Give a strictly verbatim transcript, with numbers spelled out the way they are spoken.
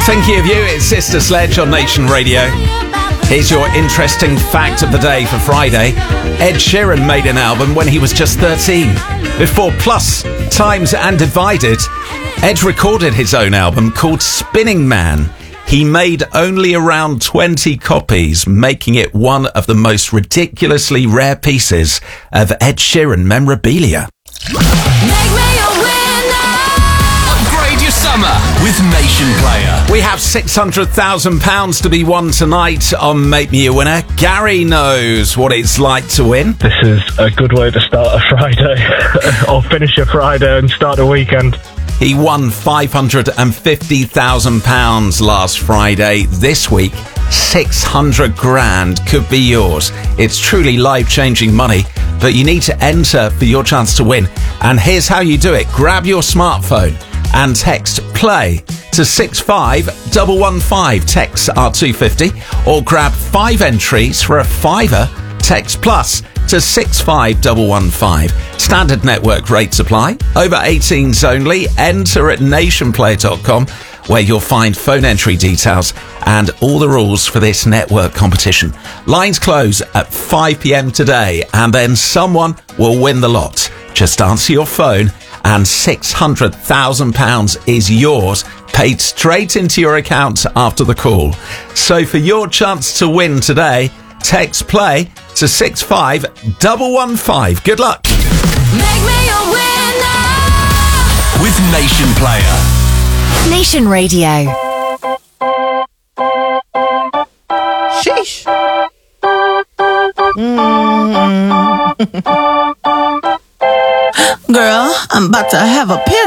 Thinking of you, it's Sister Sledge on Nation Radio. Here's your interesting fact of the day for Friday. Ed Sheeran made an album when he was just thirteen. Before Plus, Times and Divided, Ed recorded his own album called Spinning Man. He made only around twenty copies, making it one of the most ridiculously rare pieces of Ed Sheeran memorabilia. Make me a winner. Upgrade your summer with Nation Player. We have six hundred thousand pounds to be won tonight on Make Me a Winner. Gary knows what it's like to win. This is a good way to start a Friday, or finish a Friday and start a weekend. He won five hundred fifty thousand pounds last Friday. This week, six hundred grand could be yours. It's truly life-changing money, but you need to enter for your chance to win. And here's how you do it. Grab your smartphone and text PLAY to six five one one five. Texts are two pounds fifty. Or grab five entries for a fiver. Text PLUS to six five one one five. Standard network rates apply. Over eighteens only. Enter at nationplayer dot com, where you'll find phone entry details and all the rules for this network competition. Lines close at five p.m. today, and then someone will win the lot. Just answer your phone and six hundred thousand pounds is yours, paid straight into your account after the call. So for your chance to win today, text PLAY to six five one one five. Good luck. Make me a winner. With Nation Player. Nation Radio. Sheesh. Mm. Girl, I'm about to have a pill.